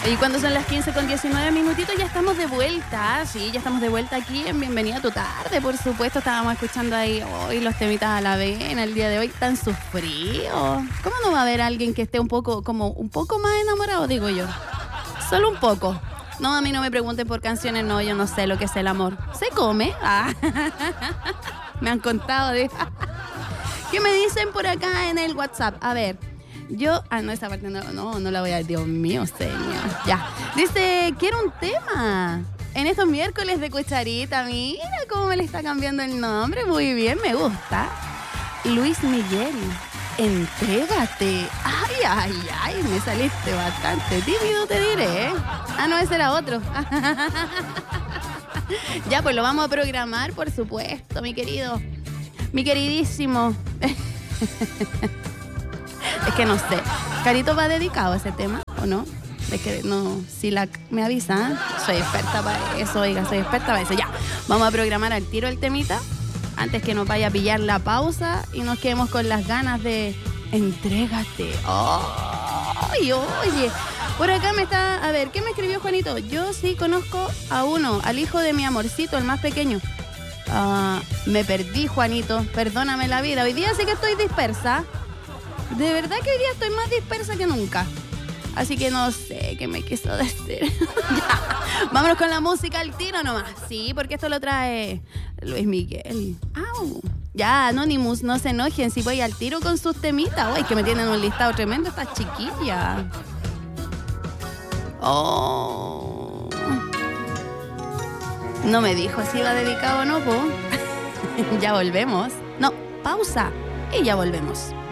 Y cuando son las 15:19 minutitos ya estamos de vuelta. Sí, ya estamos de vuelta aquí en Bienvenida a tu tarde, por supuesto. Estábamos escuchando ahí hoy los temitas a la vena el día de hoy tan sufridos. ¿Cómo no va a haber alguien que esté un poco más enamorado, digo yo? Solo un poco. No, a mí no me pregunten por canciones, no, yo no sé lo que es el amor. ¿Se come? Ah. Me han contado de... ¿Qué me dicen por acá en el WhatsApp? A ver... no, esa parte no la voy a... Dios mío, señor. Ya. Dice, quiero un tema. En estos miércoles de cucharita, mira cómo me le está cambiando el nombre. Muy bien, me gusta. Luis Miguel, entrégate. Ay, me saliste bastante tímido, te diré. Ah, no, ese era otro. Ya, pues lo vamos a programar, por supuesto, mi querido. Mi queridísimo. Es que no sé. ¿Carito va dedicado a ese tema o no? Es que no, si me avisa, ¿eh? Soy experta para eso, oiga, soy experta para eso. Ya, vamos a programar al tiro el temita antes que nos vaya a pillar la pausa y nos quedemos con las ganas de entrégate. Ay, oye, por acá me está... A ver, ¿qué me escribió Juanito? Yo sí conozco a uno, al hijo de mi amorcito, el más pequeño. Me perdí, Juanito, perdóname la vida. Hoy día sí que estoy dispersa. De verdad que hoy día estoy más dispersa que nunca. Así que no sé qué me quiso decir. Ya, vámonos con la música al tiro nomás. Sí, porque esto lo trae Luis Miguel. ¡Au! Ya, Anonymous, no se enojen si voy al tiro con sus temitas. Uy, que me tienen un listado tremendo estas chiquillas. Oh. No me dijo si iba dedicado o no, po. Ya volvemos. No, pausa y ya volvemos.